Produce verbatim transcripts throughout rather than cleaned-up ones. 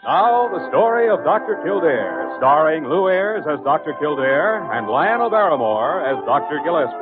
Now, the story of Doctor Kildare, starring Lou Ayres as Doctor Kildare and Lionel Barrymore as Doctor Gillespie.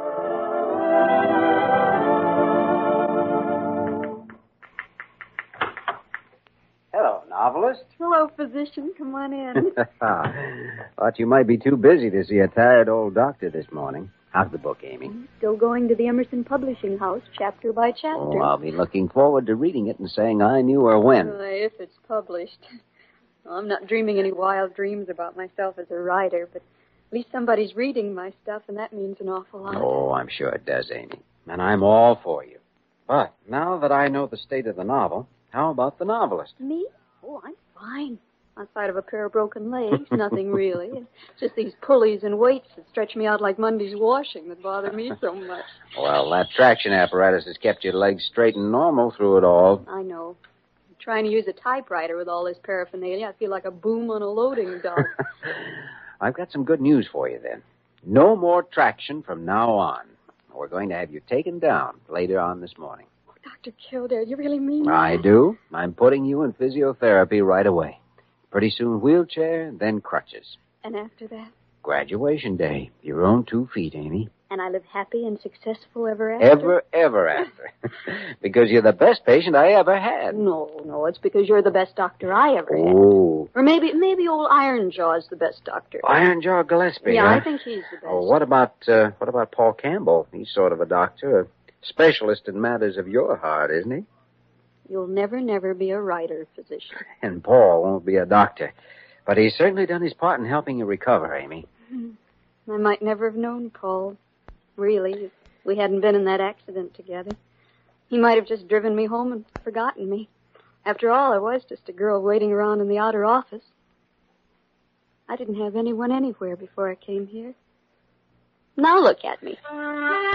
Hello, novelist. Hello, physician. Come on in. Thought you might be too busy to see a tired old doctor this morning. How's the book, Amy? Still going to the Emerson Publishing House, chapter by chapter. Oh, I'll be looking forward to reading it and saying I knew her when. Uh, if it's published. Well, I'm not dreaming any wild dreams about myself as a writer, but at least somebody's reading my stuff, and that means an awful lot. Oh, I'm sure it does, Amy. And I'm all for you. But now that I know the state of the novel, how about the novelist? Me? Oh, I'm fine. Outside of a pair of broken legs, nothing really. It's just these pulleys and weights that stretch me out like Monday's washing that bother me so much. Well, that traction apparatus has kept your legs straight and normal through it all. I know. I'm trying to use a typewriter with all this paraphernalia. I feel like a boom on a loading dock. I've got some good news for you, then. No more traction from now on. We're going to have you taken down later on this morning. Oh, Doctor Kildare, you really mean that? I do. I'm putting you in physiotherapy right away. Pretty soon wheelchair, then crutches. And after that? Graduation day. Your own two feet, Amy. And I live happy and successful ever after? Ever, ever after. Because you're the best patient I ever had. No, no, it's because you're the best doctor I ever had. Oh. Or maybe maybe old Ironjaw's the best doctor. Ironjaw Gillespie, Yeah, huh? I think he's the best. Oh, what about, uh, what about Paul Campbell? He's sort of a doctor, a specialist in matters of your heart, isn't he? You'll never, never be a writer, physician. And Paul won't be a doctor. But he's certainly done his part in helping you recover, Amy. I might never have known Paul. Really, if we hadn't been in that accident together. He might have just driven me home and forgotten me. After all, I was just a girl waiting around in the outer office. I didn't have anyone anywhere before I came here. Now look at me.